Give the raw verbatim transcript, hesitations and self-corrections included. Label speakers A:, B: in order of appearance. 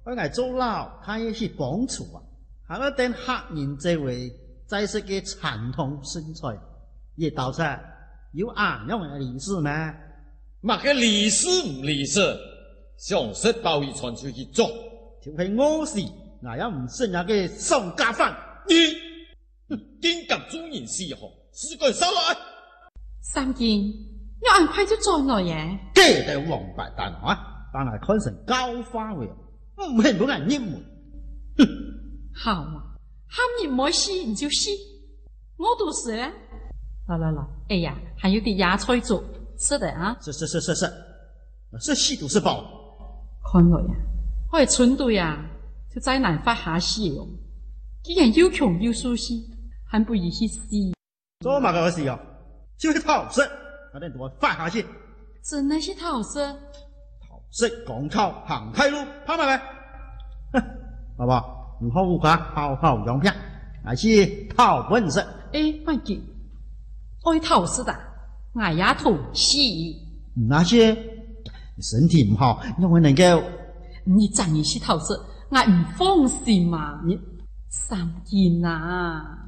A: 我挨做老，他也是帮助啊，还要等客人这位在世嘅传统身材，也道出有俺样嘅历史吗？
B: 乜嘅历史唔历史，常识包遗传出去做，
A: 就是我事，俺也唔信那个宋家饭。
B: 你，竟敢主人私行，是个收来！
C: 三件，要按快就转来耶！
A: 这个王八蛋啊，把俺看成高花位，唔系本俺nhập门。哼，
C: 好啊，喊你唔爱死你就死，我都是。来来来，哎呀，还有点芽菜做，吃的啊！
A: 是是是是是，是稀都是宝。
C: 看我呀，我的村队呀，就再难发下死哦。既然又穷又舒适，还不如去死。
A: 做嘛个事哦？就是讨食，我哋同我发下去。
C: 真的是讨食。
A: 讨食港口行开路，跑埋嚟。哼，爸爸，唔好噶，好好养片，还是讨本事。
C: 哎，快记，爱讨食的，俺也讨死。
A: 那些身体唔好，因为能够
C: 你真的是讨食，俺唔放心嘛。
A: 你
C: 三件啊！